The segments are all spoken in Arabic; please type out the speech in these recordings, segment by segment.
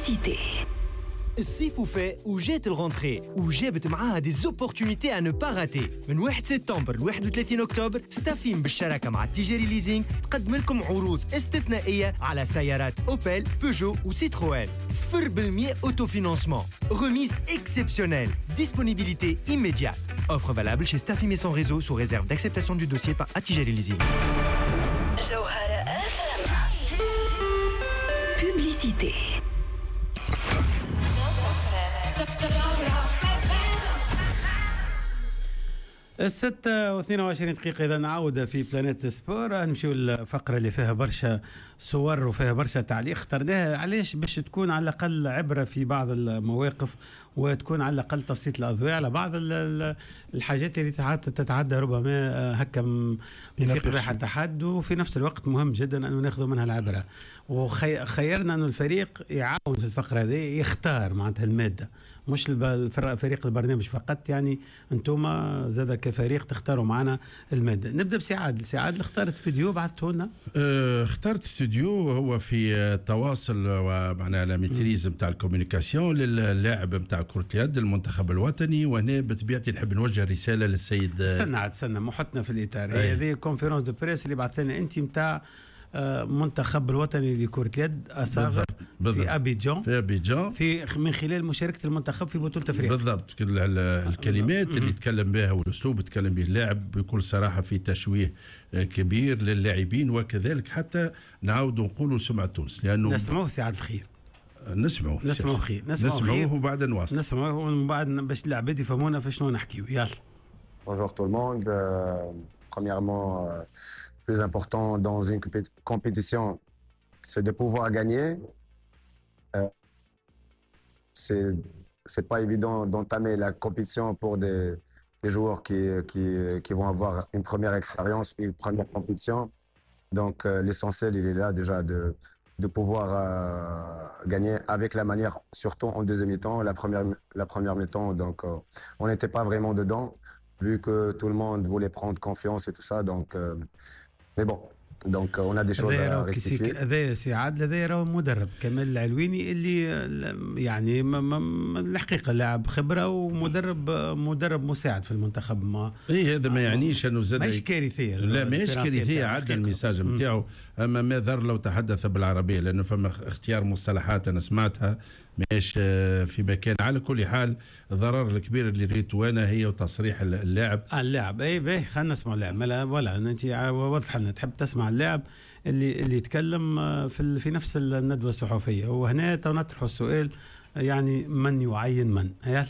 Publicité. الصيف وفاء وجات الغونتري وجابت معاها دي زوبورتونيتي à ne pas rater. من 1 سبتمبر ل 31 أكتوبر ستافين بالشراكة مع تيجيري ليزينغ تقدم لكم عروض استثنائية على سيارات أوبل، بيجو وسيتروين. 0% autofinancement. Remise exceptionnelle. Disponibilité immédiate. Offre valable chez Staffim et son réseau sous réserve d'acceptation du dossier par Tijeri Leasing. Publicité. 6:22 إذا نعود في بلانيت سبور. نمشيو الفقرة اللي فيها برشا صور وفيها برشا تعليق اخترناها علاش باش تكون على الأقل عبرة في بعض المواقف وتكون على الأقل تسليط الأضواء على بعض الحاجات اللي تتعدى ربما هكا في قباحة التحد، وفي نفس الوقت مهم جدا أنه ناخذ منها العبرة. وخيرنا أن الفريق يعاون في الفقرة هذه يختار معناتها المادة، مش فريق البرنامج فقط، يعني أنتم زاد كفريق تختاروا معنا المادة. نبدأ بسعاد. سعاد اللي اختارت فيديو بعثته لنا. اخترت استوديو هو في التواصل ومعناها لا ميتريز نتاع الكوميونيكاسيون للاعب نتاع كرة اليد المنتخب الوطني. وهنا بطبيعتي نحب نوجه رسالة للسيد. استنى محطنا في الإطار. هذه كونفيرونس دو بريس اللي بعث لنا أنت نتاع منتخب الوطني لكرة اليد أصاغر في أبيجان في من خلال مشاركة المنتخب في بطولة أفريقيا. بالضبط. الكلمات اللي يتكلم بها والأسلوب يتكلم به اللاعب بكل صراحة في تشويه كبير للاعبين، وكذلك حتى نعاود نقولوا سمعة تونس، لأنه نسمعوه سعادة الخير. نسمعوه وبعد نواصل. نسمعوه ومن بعد باش العباد يفهمونا في شنو نحكيو. يلا. Bonjour tout le monde. Premièrement, plus important dans une compétition, c'est de pouvoir gagner. C'est pas évident d'entamer la compétition pour des joueurs qui vont avoir une première expérience, une première compétition. Donc l'essentiel, il est là déjà de pouvoir gagner avec la manière, surtout en deuxième mi-temps. La première mi-temps, donc on n'était pas vraiment dedans, vu que tout le monde voulait prendre confiance et tout ça. Donc mais bon, donc on a des choses à rectifier. هذا سعاد هذا راهو مدرب كمال العلويني اللي يعني الحقيقه لاعب خبره ومدرب مساعد في المنتخب. ما هذا ما يعنيش انه زاد مش كارثيه. لا مش كارثيه. عدل الميساج نتاعو. اما ما ذر لو تحدث بالعربيه، لانه فما اختيار مصطلحات انا سمعتها مش في مكان. على كل حال الضرر الكبير اللي ريته انا هي وتصريح اللاعب. اي باهي خلينا نسمع اللاعب. ولا انت واضح لنا تحب تسمع اللاعب اللي يتكلم في نفس الندوه الصحفيه. وهنا نطرح السؤال، يعني من يعين من؟ يلا.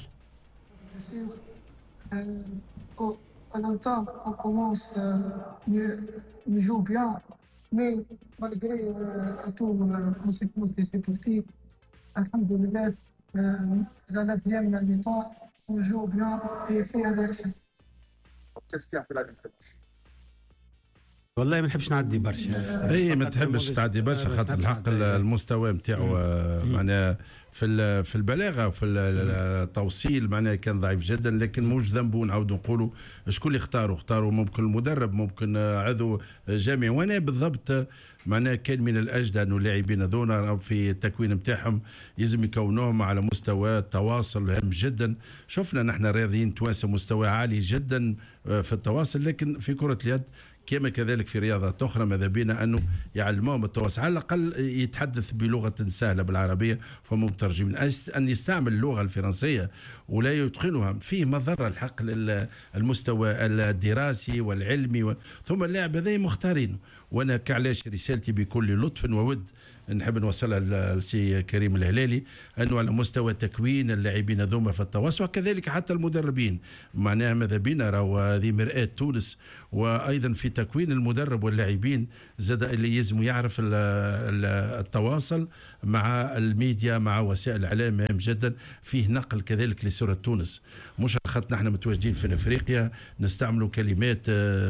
En même temps, on commence mieux joue bien, mais malgré tout, conséquence des supporters, alhamdoulilah, dans la deuxième mi-temps, on joue bien et fait un action. Qu'est-ce qui a fait la différence? والله ما نحبش نعدي برشا. اي ما تحبش تعدي برشا خاطر الحق المستوى نتاعو معناها في البلاغه وفي التوصيل معناها كان ضعيف جدا. لكن موش ذنبه نعاودوا نقولوا شكون اللي اختاروا ممكن المدرب، ممكن عضو جامعي. وانا بالضبط معناها كان من الاجدى انه اللاعبين هذونا في التكوين نتاعهم يلزم يكونوهم على مستوى التواصل هام جدا. شفنا نحن رياضيين توانسه مستوى عالي جدا في التواصل، لكن في كره اليد كما كذلك في رياضات أخرى ماذا بينا أنه يعلموهم التواصل، على الأقل يتحدث بلغة سهلة بالعربية فمترجمين. أن يستعمل اللغة الفرنسية ولا يتقنها فيه مضرة الحق للمستوى الدراسي والعلمي ثم اللاعب هذا مختارينه. وأنا كعلاش رسالتي بكل لطف وود نحب نوصلها للسي كريم الهلالي، أنه على مستوى تكوين اللاعبين ذوما في التواصل وكذلك حتى المدربين معناها ماذا بينا راهو هذه مرآة تونس. وأيضا في تكوين المدرب واللاعبين زاد اللي يلزم يعرف التواصل مع الميديا مع وسائل الإعلام مهم جدا. فيه نقل كذلك لصورة تونس، مش خاطر نحن متواجدين في أفريقيا نستعملوا كلمات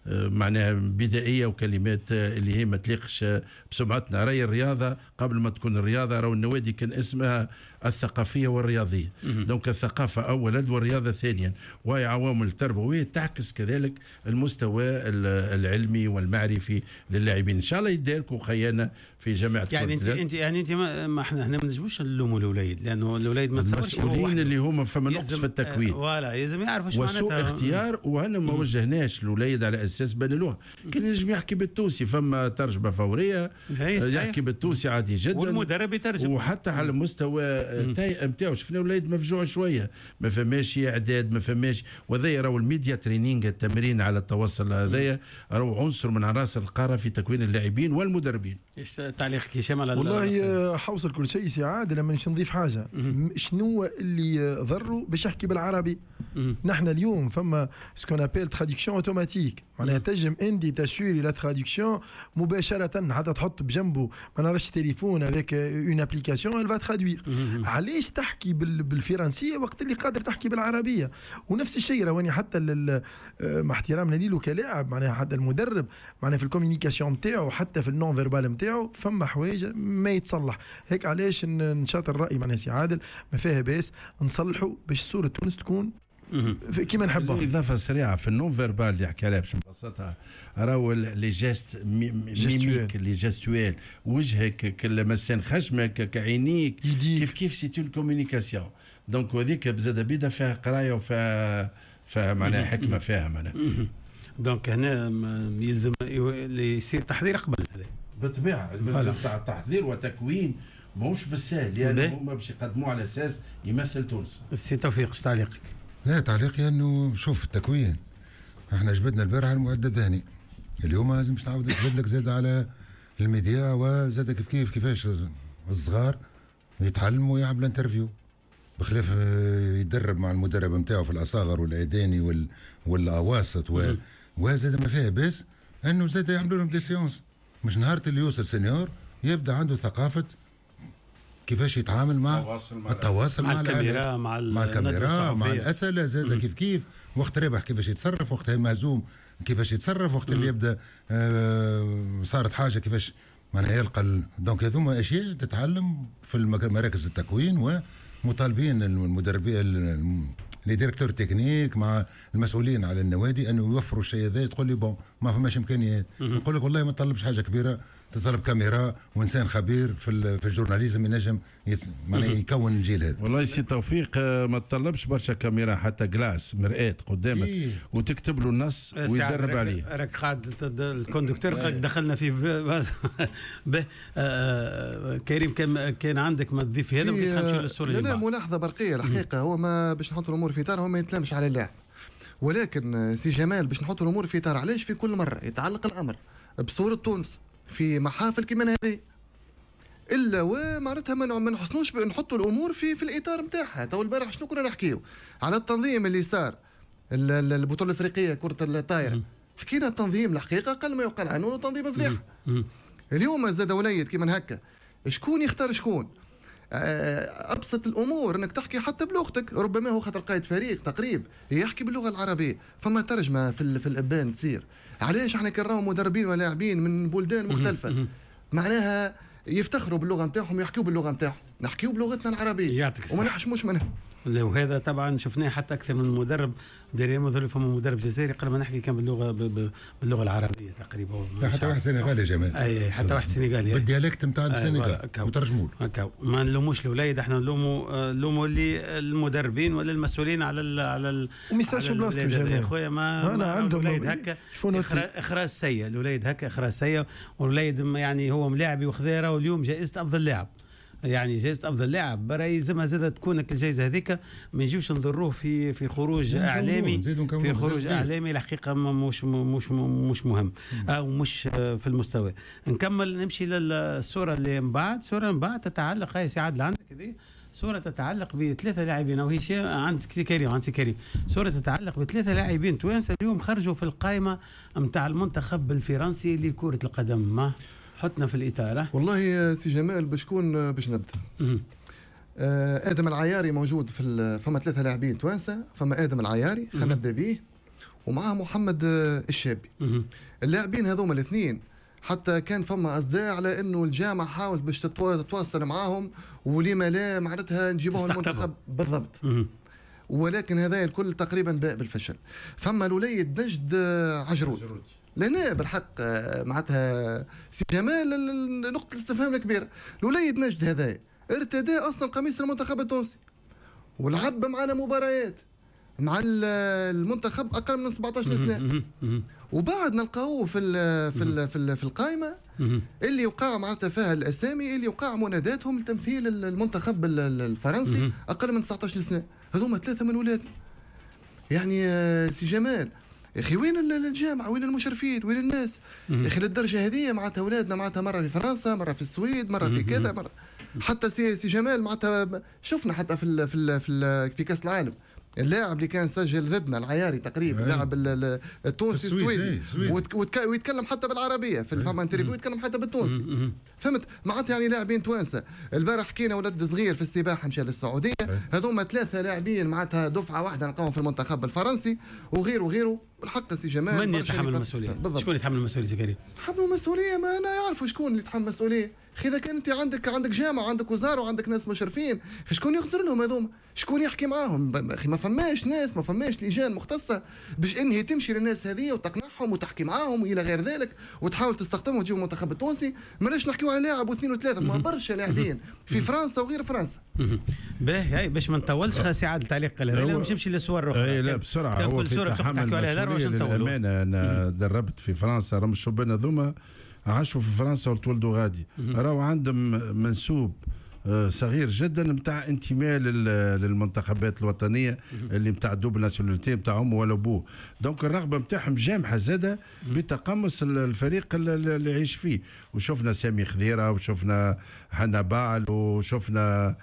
معناها بدائيه وكلمات اللي هي ما تليقش بسمعتنا. راهي الرياضه قبل ما تكون الرياضه، راهو النوادي كان اسمها الثقافيه والرياضيه. دونك الثقافه اولا والرياضه ثانيا، وهي عوامل تربويه تعكس كذلك المستوى العلمي والمعرفي للاعبين. ان شاء الله يداركوا خيانا في جامعه يعني انت ما احنا هنا ما نجموش نلوموا الاولاد، لانه الاولاد ما تصورش المسؤولين اللي هما فما نقص في التكوين ولا لازم يعرفوا شو معناتها وسوء اختيار. وهنا ما وجهناش الاولاد على اساس بان اللغه كان ينجم يحكي بالتونسي، فما ترجمه فوريه يحكي بالتونسي عادي جدا، والمدرب يترجم. وحتى على المستوى نتاعو شفنا اولاد مفجوع شويه، ما فماش اعداد، ما فماش. وهذا راهو الميديا ترينينغ، التمرين على التواصل هذايا راهو عنصر من عناصر القاره في تكوين اللاعبين والمدربين. ايش تعليقك هشام على والله حوصل كل شيء سي عادل. لما نضيف حاجه، شنو اللي ضروا باش يحكي بالعربي؟ نحن اليوم فما سكون ابيل تراديكسيون اوتوماتيك، معناها تنجم اندي تاسوري لا تراديكسيون مباشره، حتى تحط بجنبه ما نعرفش تليفون افيك اون ابليكاسيون الفا ترادوير. علاش تحكي بالفرنسيه وقت اللي قادر تحكي بالعربيه؟ ونفس الشيء رواني حتى مع احترامنا ليه كلاعب، معناها حتى المدرب معناها في الكوميونيكاسيون نتاعو، حتى في النون فيربال نتاعو فما حوايج ما يتصلح. هيك علاش نشاطر الراي معناها سي عادل ما فيها باس نصلحوا باش صوره تونس تكون كيما نحبها. اضافه سريعه في النون فيربال اللي حكى عليها باش نبسطها، راهو لي جيست ميميك لي جيستويل، وجهك كلمسان خشمك كعينيك كيف سي اون كوميونيكاسيون. دونك وهذيك بزاده بيدا فيها قرايه وفيها معناها حكمه فيها معناها. دونك هنا يلزم يصير تحضير قبل هذا بالطبيعه، تاع تحضير وتكوين ماهوش بالسهل، يعني هما باش يقدموه على اساس يمثل تونس. السي توفيق ايش تعليقك؟ لا تعليقي انه شوف التكوين، احنا جبدنا البارح المعد الذهني، اليوم لازم باش نعاود نجبد لك زاد على الميديا، وزاد كيفاش الصغار يتعلموا ويعملوا انترفيو، بخلاف يدرب مع المدرب نتاعو في الاصاغر والايداني والاواسط وزاد ما فيها باس انه زاد يعملوا لهم دي سيونس، مش نهار اللي يوصل سينيور يبدا عنده ثقافه كيفاش يتعامل مع التواصل مع الكاميرا، مع الكاميرا، مع الاسئله زاد كيف وقت رابح كيفاش يتصرف، وقت مهزوم كيفاش يتصرف، وقت اللي يبدا صارت حاجه كيفاش معناها يلقى. دونك هذوما اشياء تتعلم في مراكز التكوين، ومطالبين المدربين لي ديريكتور تكنيك مع المسؤولين على النوادي انه يوفروا الشيء هذا. تقول لي بون ما فماش امكانيات، نقول لك والله ما تطلبش حاجه كبيره، تطلب كاميرا وانسان خبير في الجورناليزم ينجم معناها يكون الجيل هذا. والله سي توفيق ما تطلبش برشا كاميرا، حتى جلاس مرآة قدامك وتكتب له النص ويدرب عليه. راك قاعد الكوندكتور قاعد دخلنا فيه كريم كان عندك ما تضيف هذا باش نمشي للصوره اللي لا ملاحظه برقيه الحقيقه. هو ما باش نحط الامور في اطار، هو ما يتلامش على اللاعب، ولكن سي جمال باش نحط الامور في اطار. علاش في كل مره يتعلق الامر بصوره تونس في محافل كيما هذه، الا ومعناتها ما نحسنوش نحطوا الامور في الاطار نتاعها. تو البارح شنو كنا نحكيو على التنظيم اللي صار البطوله الافريقيه كره الطايره، حكينا التنظيم الحقيقه قل ما يقال عنه تنظيم فضيحه. اليوم زاد وليد كيما هكا، شكون يختار شكون؟ ابسط الامور انك تحكي حتى بلغتك، ربما هو خاطر قائد فريق تقريب يحكي باللغه العربيه، فما ترجمه في الابان تصير. علاش احنا كنراو مدربين ولاعبين من بلدان مختلفه معناها يفتخروا باللغه نتاعهم ويحكيوا باللغه نتاعهم، نحكيوا بلغتنا العربيه وما نحشموش منها. وهذا طبعا شفناه حتى اكثر من مدرب دايرين مثلا فما مدرب جزائري قبل ما نحكي كان باللغه العربيه تقريبا. حتى واحد سنغالي جمال، اي حتى واحد سنغالي بالديالكت نتاع السنغال وترجموا له. ما نلوموش الاولاد، احنا نلوموا اللي المدربين ولا المسؤولين على وميساج بلاصتو جمال خويا. ما انا عندهم هكا اخراج سيء، الاولاد هكا اخراج سيء، والاولاد يعني هو ملاعبي وخذيره، واليوم جائزه افضل لاعب، يعني جائزة أفضل لاعب براي يلزمها زادة تكون الجائزة هذيك ما نجيوش نضروه في خروج إعلامي، في خروج إعلامي الحقيقة مش مهم أو مش في المستوى. نكمل نمشي للصورة اللي من بعد. صورة من بعد تتعلق هاي سعاد عندك هذه صورة تتعلق بثلاثة لاعبين، أو هي شيء عند كريم صورة تتعلق بثلاثة لاعبين توانسة اليوم خرجوا في القائمة متاع المنتخب الفرنسي لكرة القدم. ما حطنا في الإطار. والله سي جمال باش نبدا. آدم العياري موجود فما ثلاثة لاعبين توانسة، فما آدم العياري خلينا نبدا به، ومعاه محمد الشابي. اللاعبين هذوما الاثنين حتى كان فما اصداء على انه الجامعه حاولت باش تتواصل معاهم ولما لا معناتها نجيبوهم المنتخب بالضبط، ولكن هذا الكل تقريبا باء بالفشل. فما الوليد نجد عجرود لهنا بالحق معناتها سي جمال نقطه الاستفهام الكبيره. الوليد نجد هذا ارتدى اصلا قميص المنتخب التونسي ولعب معنا مباريات مع المنتخب اقل من 17 سنه، وبعد نلقاوه في القائمه اللي يوقع معناتها فيها الاسامي اللي يوقع مناداتهم لتمثيل المنتخب الفرنسي اقل من 19 سنه. هذوما 3 من ولادنا. يعني سي جمال يا اخي وين الجامعه، وين المشرفين، وين الناس يا اخي للدرجه هذه معناتها اولادنا معناتها مره في فرنسا، مره في السويد، مره في كذا، مره حتى سي جمال معناتها شفنا حتى في كاس العالم اللاعب اللي كان سجل ضدنا العياري تقريبا اللاعب التونسي السويدي ويتكلم حتى بالعربيه في الفما انترفيو يتكلم حتى بالتونسي. فهمت معناتها يعني لاعبين توانسه. البارح حكينا ولد صغير في السباحه مشى للسعوديه، هذوما 3 لاعبين معناتها دفعه واحده نلقاهم في المنتخب الفرنسي وغيره. بالحق سي جمال من يتحمل المسؤوليه؟ شكون يتحمل المسؤوليه سي كريم؟ يتحمل المسؤوليه ما انا يعرفوا شكون اللي يتحمل المسؤوليه. اخي اذا كان انت عندك جامعه وعندك وزاره وعندك ناس مشرفين، شكون يغزر لهم هذوما؟ شكون يحكي معاهم؟ اخي ما فماش ناس، ما فماش لجان مختصه باش انهي تمشي للناس هذه وتقنعهم وتحكي معاهم والى غير ذلك وتحاول تستخدمهم وتجيب المنتخب التونسي. مالاش نحكيو على لاعب واثنين وثلاثه، ما برشا لاعبين في فرنسا وغير فرنسا. باهي باش ما نطولش خاص يعاد التعليق هذا باش نمشي للصور اخرى. لا بسرعه هو في تحمل المسؤوليه. انا دربت في فرنسا، راهم الشبان هذوما عاشوا في فرنسا وتولدوا غادي، راهو عندهم منسوب صغير جدا نتاع انتماء للمنتخبات الوطنيه اللي نتاع الدوبل ناسيوناليتي نتاعهم ولا بوه. دونك الرغبه نتاعهم جامحه زاده بتقمص الفريق اللي يعيش فيه. وشفنا سامي خضيره وشفنا حنا باعل وشفنا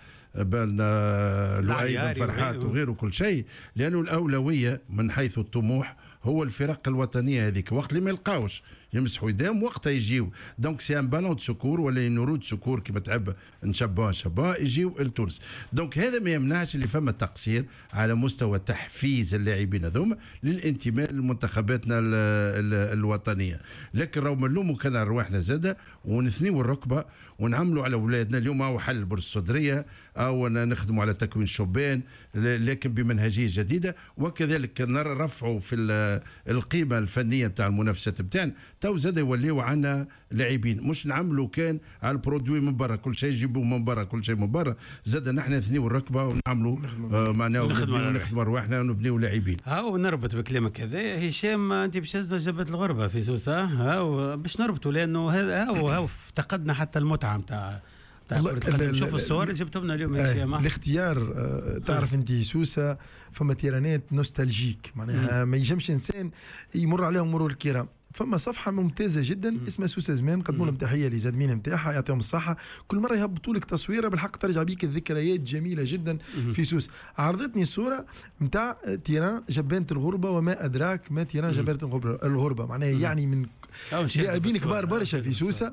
بالنا لؤي بن فرحات وغيره كل شيء، لانه الاولويه من حيث الطموح هو الفرق الوطنيه هذيك. وقت اللي ما يلقاوش يمسحوا يدهم وقتها يجيو. دونك سي ان بالون دو سكور ولا نورود سكور كما تعب نشبه يجيو لتونس. دونك هذا ما يمنعش اللي فما تقصير على مستوى تحفيز اللاعبين هذوما للانتماء لمنتخباتنا الوطنيه. لكن راهو نلوموا كان رواحنا زاده ونثنيوا الركبه ونعملوا على اولادنا. اليوم هو حل البرص الصدريه او نخدموا على تكوين شبان لكن بمنهجيه جديده، وكذلك نرفعوا في القيمه الفنيه نتاع المنافسات نتاعنا. تو زاد يوليو عنا لاعبين مش نعملوا كان على البرودوي من برا كل شيء يجيبوه من برا كل شيء من برا. زاد نحن نثنيو الركبه ونعملوا معناها نخدموا رواحنا ونبنيو لاعبين. هاو نربط بكلامك هذا هشام. انت باش تهزنا جبهه الغربه في سوسه، هاو باش نربطوا لانه هاو افتقدنا حتى المتعه نتاع شوف الصور اللي جبتهم لنا اليوم يا هشام. الاختيار تعرف انت سوسه فما تيرانات نوستالجيك معناها ما يجمش انسان يمر عليهم مرور الكرام. فما صفحه ممتازه جدا اسمها سوسه زمان، قدموا لهم تحيه لزادمين نتاعها يعطيهم الصحه. كل مره يهبطوا لك تصويره بالحق ترجع بيك الذكريات جميله جدا في سوسه. عرضتني الصوره نتاع تيران جبانه الغربه وما ادراك ما تيران جبانه الغربه معناها يعني من لاعبين كبار برشا في سوسه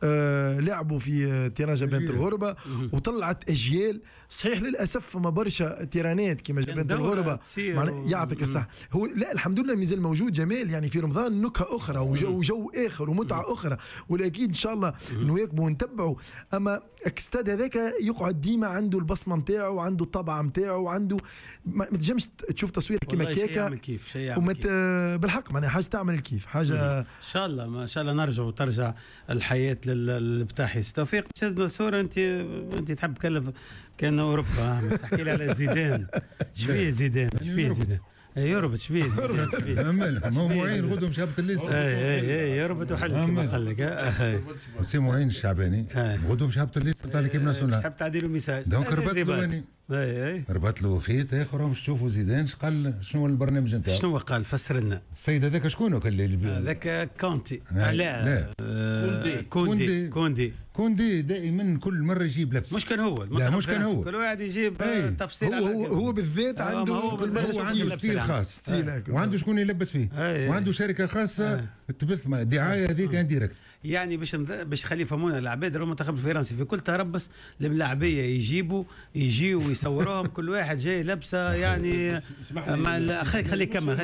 لعبوا في تيران جبانه الغربه وطلعت اجيال. صحيح للاسف فما برشا تيرانات كما جبانه الغربه يعطيك الصحه. هو لا الحمد لله مازال موجود جمال يعني في رمضان نكهه اخرى وجو اخر ومتعه اخرى، والاكيد ان شاء الله نواكبوا ونتبعوا. اما اكستاد هذاك يقعد ديما عنده البصمه نتاعو وعنده الطبعه نتاعو وعنده ما تجمش تشوف تصوير كيما كيكا بالحق معناها حاجه تعمل الكيف حاجه. ان شاء الله ما شاء الله نرجع وترجع الحياه للبتاحيس. توفيق استاذنا صوره انت تحب تكلم كان اوروبا تحكي لي على زيدان. شبيه زيدان يربط شبيه زيدان هو معين غدوه مش هابط الليست. اي يربط وحل كما قال لك سي معين الشعباني غدوه مش هابط الليست نتاع ليكيب ناسيونال. تحب تعدي له ميساج دونك ربط له ربط له خيط اخر باش تشوفوا زيدان قال شنو البرنامج نتاعو. شنو قال فسر لنا السيد هذاك شكونه كان هذاك كونتي لا كوندي دائما كل مره يجيب لبس. مش كان هو لا مش كان هو كل واحد يجيب تفصيل. هو بالذات عنده كل مره عنده ستيل خاص وعنده شكون يلبس فيه وعنده شركه خاصه تبث دعايه هذيك انديركت. يعني باش يخلي يفهمونا العباد المنتخب الفرنسي في كل تربص الملاعبيه يجيوا ويصوروهم كل واحد جاي لابسه يعني خلي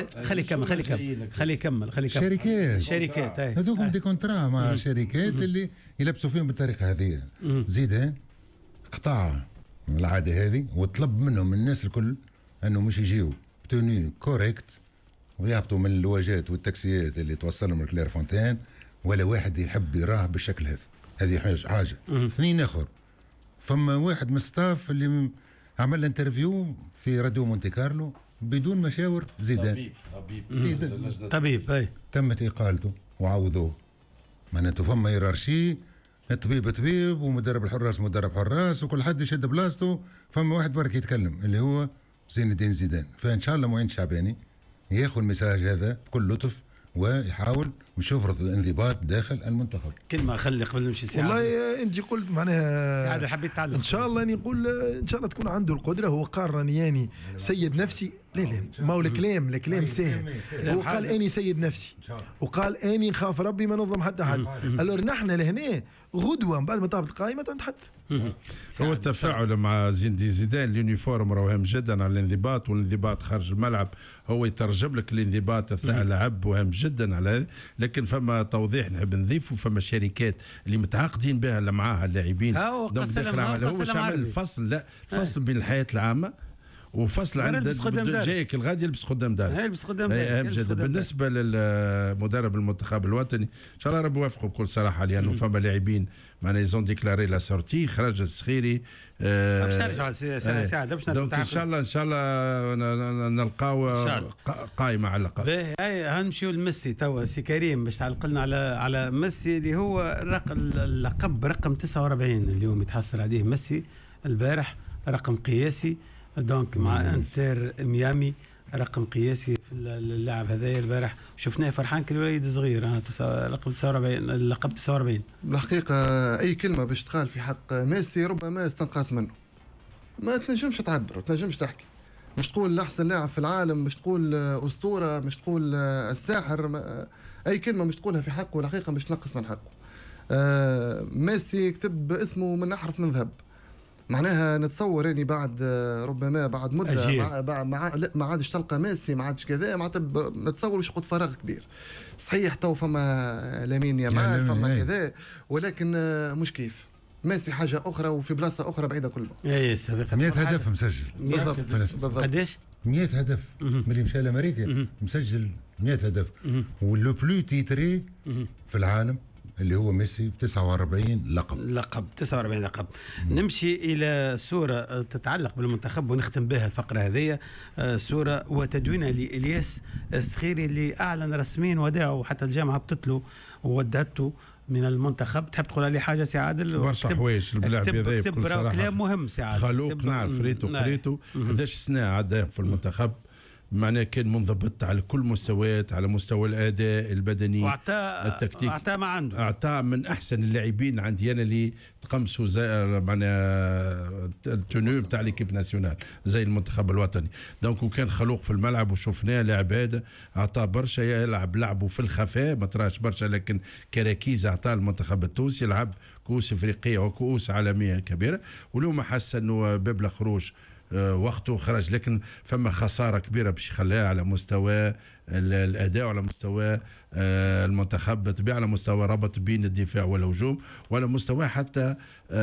يكمل شركات هذوكم دي كونترا مع شركات اللي يلبسوا فيهم بالطريقه هذه. زيد قطع العاده هذه وطلب منهم الناس الكل انه مش يجيو توني كوريكت ويهبطوا من اللواجات والتاكسيات اللي توصلهم لكلير فونتين، ولا واحد يحب يراه بالشكل هذا. هذه حاجه. اثنين اخر، فما واحد من الستاف اللي عمل انترفيو في راديو مونتي كارلو بدون مشاور زيدان. طبيب اي تمت اقالته وعوضوه. معناته فما هيرارشي، الطبيب طبيب ومدرب الحراس مدرب حراس وكل حد يشد بلاصته. فما واحد برك يتكلم اللي هو زين الدين زيدان. فان شاء الله معين شعباني ياخذ المساج هذا بكل لطف ويحاول مش يفرض الانضباط داخل المنتخب. كلمه خلي قبل نمشي سعد. والله انت قلت معناها سعد حبيت تعلم ان شاء الله نقول ان شاء الله تكون عنده القدره. هو قال راني يعني سيد نفسي. لا ما هو الكلام ساهل. هو قال اني سيد نفسي وقال اني نخاف ربي ما نظلم حتى حد. الور نحن لهنا غدوه بعد ما طابت القائمه نتحدث. هو التفاعل مع زين دي زيدان اليونيفورم راه مهم جدا على الانضباط، والانضباط خارج الملعب هو يترجم لك الانضباط اثناء اللعب مهم جدا على هذا. لكن فما توضيح نحب نضيفه، فما الشركات اللي متعاقدين بها معاها اللاعبين هو عمل الفصل. لا الفصل بين الحياه العامه وفصل عند جايك الغادي يلبس قدام دارك. يلبس قدام دارك. بالنسبه للمدرب المنتخب الوطني ان شاء الله ربي يوفقه بكل صراحه، لانه فما لاعبين معنا يزون ديكلاري لا سورتي. خرج السخيري باش نرجعوا سعد باش نرجعوا ان شاء الله نلقاو قائمه على الاقل. باهي نمشيو لميسي توا. سي كريم باش تعلق لنا على ميسي اللي هو اللقب رقم 49 اليوم يتحصل عليه ميسي البارح، رقم قياسي دونك مع انتر ميامي، رقم قياسي في اللاعب هذايا البارح. شفناه فرحان كالوليد صغير. رقم 49 اللقب 49. الحقيقه اي كلمه باش تقال في حق ميسي ربما استنقاص منه. ما تنجمش تعبر، ما تنجمش تحكي. مش تقول احسن لاعب في العالم، مش تقول اسطوره، مش تقول الساحر. اي كلمه مش تقولها في حقه الحقيقه مش تنقص من حقه. ميسي كتب اسمه من احرف من ذهب. معناها نتصور اني بعد ربما بعد مده ما عادش تلقى ميسي، ما عادش كذا، معناتها نتصور باش يقعد فراغ كبير. صحيح تو فما لامين يامال فما كذا، ولكن مش كيف ميسي حاجه اخرى وفي بلاصه اخرى بعيده كل بعض. 100 هدف مسجل. بالضبط. قداش 100 هدف ملي مشى لامريكا مسجل 100 هدف. واللو بلو تيتري في العالم اللي هو ميسي 49 لقب 49 لقب. نمشي الى صوره تتعلق بالمنتخب ونختم بها الفقره هذه. صوره وتدوينها لإلياس السخيري اللي اعلن رسميا وداعه، حتى الجامعه هبطت له وودعته من المنتخب. تحب تقول عليه حاجه سي عادل؟ برشا حوايج البلاعب هذايا بكل صراحه كلام مهم سي عادل. خلوق نعرف قريته 11 سنه عدى في المنتخب. معناه كان منضبط على كل مستويات، على مستوى الاداء البدني التكتيك. اعطى ما عنده، اعطى من احسن اللاعبين عندي انا اللي تقمصوا زي معناها التونو بتاع ليكيب ناسيونال زي المنتخب الوطني. دونك وكان خلوق في الملعب وشفناه لاعب هذا اعطى برشا. يلعب لعبه في الخفاء ما تراش برشا، لكن كراكيز اعطى المنتخب التونسي. يلعب كؤوس افريقيه وكؤوس عالميه كبيره، واليوم حس انه باب الخروج وقته خرج. لكن فما خساره كبيره باش يخليها على مستوى الاداء وعلى مستوى المنتخب بالطبيعه، على مستوى ربط بين الدفاع والهجوم، وعلى مستوى حتى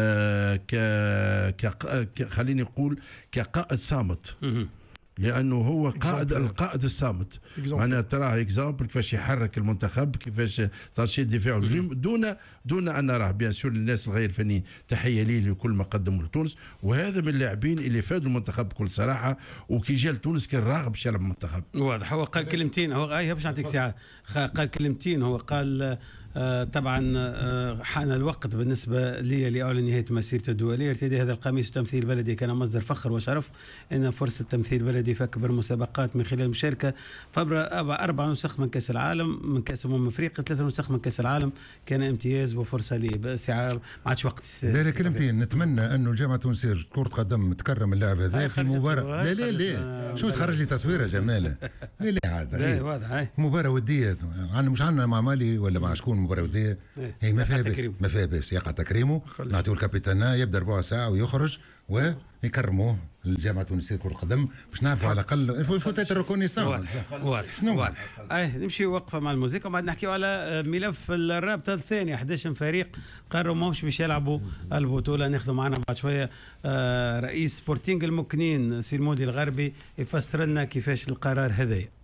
خليني نقول كقائد صامت. لانه هو القائد الصامت. معناها تراه اكزامبل كيفاش يحرك المنتخب، كيفاش تنشيط الدفاع والهجوم دون ان نراه. بيان سور الناس الغير فنيين تحيه ليه لكل ما قدموا لتونس. وهذا من اللاعبين اللي فادوا المنتخب بكل صراحه، وكي جا لتونس كان راغب باش يلعب المنتخب. واضح. هو قال كلمتين. هو باش نعطيك ساعه. قال كلمتين. هو قال طبعا حان الوقت بالنسبة لي لأعلن نهاية مسيرتي الدولية. ارتداء هذا القميص تمثيل بلدي كان مصدر فخر وشرف. إن فرصة تمثيل بلدي في أكبر مسابقات من خلال المشاركة في 4 نسخ من كأس العالم، من كأس أفريقيا 3 نسخ من كأس العالم، كان امتياز وفرصة لي. بس ما عادش وقت. لا كلمتين. نتمنى أنه الجامعة التونسية كرة قدم تكرم اللاعب هذا في مباراة. لا شو تخرج لي تصويرة جمالة. لا عاد. واضح. مباراة ودية. مش عندنا مع مالي ولا مع شكون المباراه الوديه هي ما فيها بس، ما فيها بس، يقع تكريمه، نعطيو الكابيتانا يبدا ربع ساعه ويخرج ويكرموه الجامعه التونسيه لكره القدم باش نعرفوا على الاقل فوتات الريكونيسونس. واضح. نمشي وقفه مع الموسيقى وبعد نحكيو على ملف الرابطه الثانيه. 11 فريق قرروا ماهوش باش يلعبوا البطوله. ناخذوا معنا بعد شويه رئيس سبورتينغ المكنين سي المودي الغربي يفسر لنا كيفاش القرار هذايا.